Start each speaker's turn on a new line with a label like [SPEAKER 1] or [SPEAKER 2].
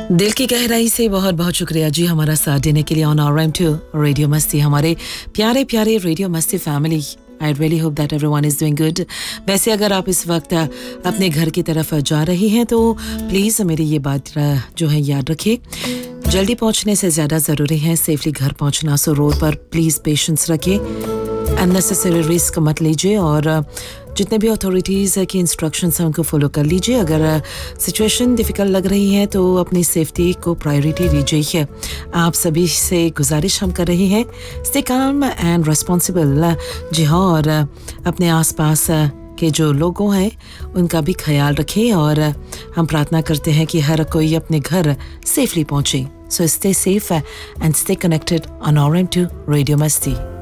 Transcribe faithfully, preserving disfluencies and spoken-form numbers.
[SPEAKER 1] दिल की गहराई से बहुत बहुत शुक्रिया जी हमारा साथ देने के लिए on R M to radio मस्ती, हमारे प्यारे प्यारे रेडियो मस्ती family. I really hope that everyone is doing good. वैसे अगर आप इस वक्त अपने घर की तरफ जा रही हैं तो प्लीज़ मेरी ये बात जो है याद रखिए, जल्दी पहुंचने से ज़्यादा ज़रूरी है सेफली घर पहुंचना। सो रोड पर प्लीज़ पेशेंस रखिए, अननेसेसरी रिस्क मत लीजिए और जितने भी अथॉरिटीज़ की इंस्ट्रक्शंस हैं उनको फॉलो कर लीजिए। अगर सिचुएशन डिफ़िकल्ट लग रही है तो अपनी सेफ्टी को प्रायोरिटी दीजिए। आप सभी से गुजारिश हम कर रहे हैं, स्टे काम एंड रिस्पॉन्सिबल। जी हाँ, और अपने आसपास के जो लोगों हैं उनका भी ख्याल रखें और हम प्रार्थना करते हैं कि हर कोई अपने घर सेफली पहुँचे। So stay safe and stay connected on R M to radio मस्ती।